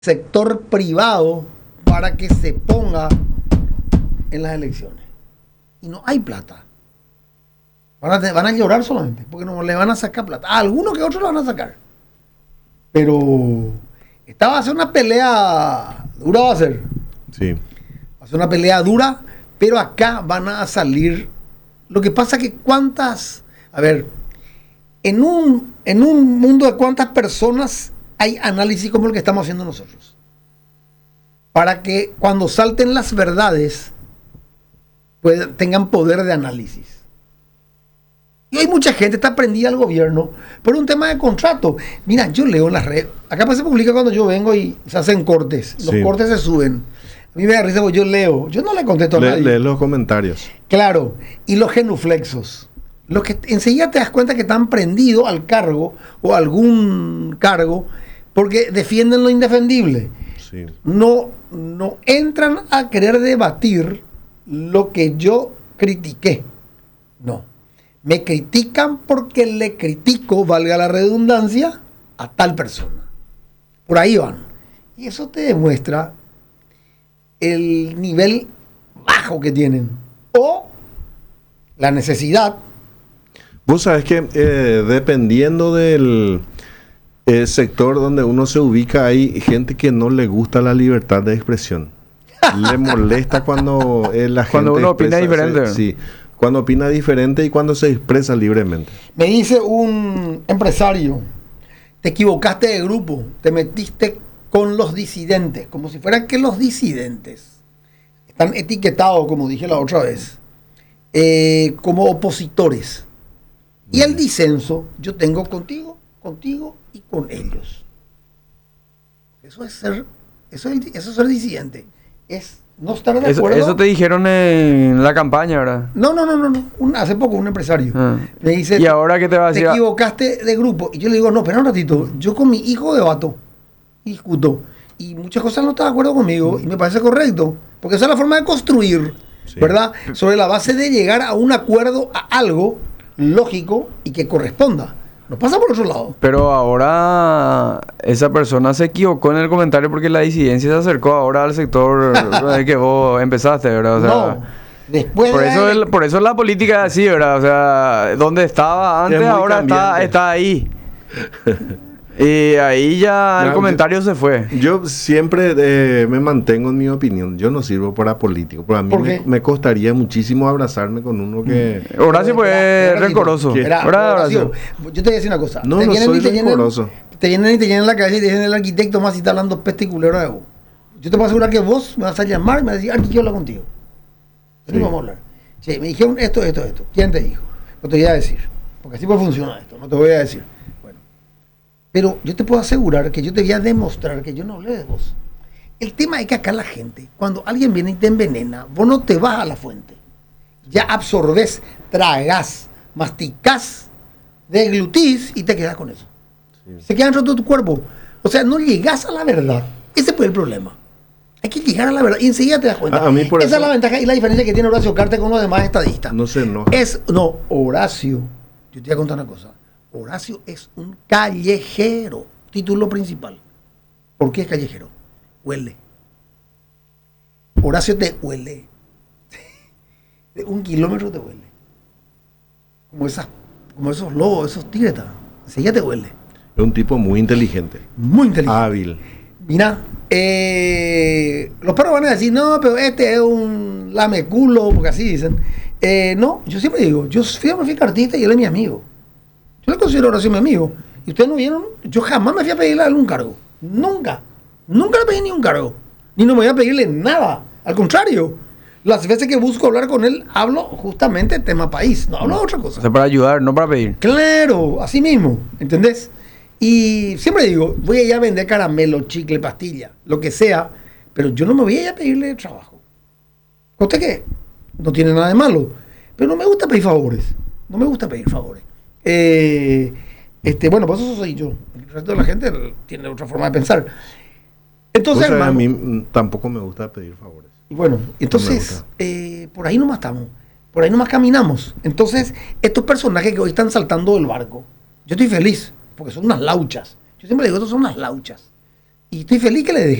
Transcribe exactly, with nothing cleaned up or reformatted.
sector privado para que se ponga en las elecciones. Y no hay plata. Van a, van a llorar solamente, porque no le van a sacar plata. A algunos que otros lo van a sacar. Pero esta va a ser una pelea dura, va a ser. Sí. Va a ser una pelea dura, pero acá van a salir. Lo que pasa que cuántas, a ver, en un, en un mundo de cuántas personas hay análisis como el que estamos haciendo nosotros. Para que cuando salten las verdades, pues, tengan poder de análisis. Y hay mucha gente que está prendida al gobierno por un tema de contrato. Mira, yo leo en las redes. Acá se publica cuando yo vengo y se hacen cortes. Los Sí. cortes se suben. A mí me da risa porque yo leo. Yo no le contesto a Le, nadie. lee los comentarios. Claro. Y los genuflexos. Los que enseguida te das cuenta que están prendidos al cargo o a algún cargo porque defienden lo indefendible. Sí. No, no entran a querer debatir lo que yo critiqué. No. Me critican porque le critico, valga la redundancia, a tal persona. Por ahí van. Y eso te demuestra el nivel bajo que tienen. O la necesidad. Vos sabés que eh, dependiendo del eh, sector donde uno se ubica, hay gente que no le gusta la libertad de expresión. Le molesta cuando eh, la gente Cuando uno opina expresa, diferente. se- sí, cuando opina diferente y cuando se expresa libremente. Me dice un empresario, te equivocaste de grupo, te metiste con los disidentes, como si fueran que los disidentes están etiquetados, como dije la otra vez, eh, como opositores. Y el disenso yo tengo contigo, contigo y con ellos. Eso es ser, eso es, eso es ser disidente. Es no estar de Eso, acuerdo. eso te dijeron en la campaña, ¿verdad? No, no, no, no, no. Un- hace poco un empresario Ah. me dice, ¿Y ahora qué te va a te decir? equivocaste de grupo. Y yo le digo, no, espera un ratito, yo con mi hijo debato y discuto. Y muchas cosas no está de acuerdo conmigo y me parece correcto. Porque esa es la forma de construir, Sí. ¿verdad? Sobre la base de llegar a un acuerdo, a algo lógico y que corresponda. No pasa por otro lado. Pero ahora esa persona se equivocó en el comentario porque la disidencia se acercó ahora al sector del que vos empezaste, ¿verdad? O sea, no. Después por de eso, la- el- por eso la política es así, ¿verdad? O sea, donde estaba antes, muy ahora está, cambiante. está ahí. Y ahí ya Ya, el comentario se fue. Yo siempre eh, me mantengo en mi opinión. Yo no sirvo para político. Pero a mí ¿Por me, qué? me costaría muchísimo abrazarme con uno que... Horacio pues Espera, es espera, rencoroso. ¿Qué? Espera, ¿Verdad, Horacio, Horacio? yo te voy a decir una cosa. No, Te no vienen soy y te llenan- rencoroso. Te vienen y te llenan la cabeza y te dicen el arquitecto más y está hablando peste y culero de vos. Yo te puedo asegurar que vos me vas a llamar y me vas a decir, Arqui, quiero hablar contigo. Vení, Sí. vamos a hablar. Sí, me dijeron esto, esto, esto. ¿Quién te dijo? No te voy a decir. Porque así pues funciona esto. No te voy a decir. Bueno. Pero yo te puedo asegurar que yo te voy a demostrar que yo no hablé de vos. El tema es que acá la gente, cuando alguien viene y te envenena, vos no te vas a la fuente. Ya absorbes, tragás, masticás, deglutís y te quedas con eso. Se queda dentro de tu cuerpo. O sea, no llegás a la verdad. Ese fue el problema. Hay que llegar a la verdad y enseguida te das cuenta. A- a mí por Esa eso- es la ventaja y la diferencia que tiene Horacio Cartes con los demás estadistas. No sé, no. Es, no, Horacio, yo te voy a contar una cosa. Horacio es un callejero, título principal. ¿Por qué es callejero? Huele. Horacio te huele. De un kilómetro te huele. Como esas, como esos lobos, esos tigres. Enseguida te huele. Es un tipo muy inteligente. Muy inteligente. Hábil. Mira, eh, los perros van a decir, no, pero este es un lameculo, porque así dicen. Eh, no, yo siempre digo, yo fui a me fui cartista y él es mi amigo. Yo le considero ahora sí mi amigo. Y ustedes no vieron, yo jamás me fui a pedirle a él un cargo. Nunca. Nunca le pedí ni un cargo. Ni no me voy a pedirle nada. Al contrario, las veces que busco hablar con él, hablo justamente de tema país. No hablo de otra cosa. O sea, para ayudar, no para pedir. Claro, así mismo, ¿entendés? Y siempre digo, voy a ir a vender caramelo, chicle, pastilla, lo que sea, pero yo no me voy a ir a pedirle trabajo. ¿Usted qué? No tiene nada de malo, pero no me gusta pedir favores, no me gusta pedir favores. Eh, este, bueno, pues eso soy yo, el resto de la gente tiene otra forma de pensar. Entonces, O sea, a hermano, mí mm, tampoco me gusta pedir favores. y bueno, No me entonces, gusta. eh, por ahí nomás estamos, por ahí nomás caminamos. Entonces, estos personajes que hoy están saltando del barco, yo estoy feliz, porque son unas lauchas. Yo siempre digo, estos son unas lauchas. Y estoy feliz que le dejé.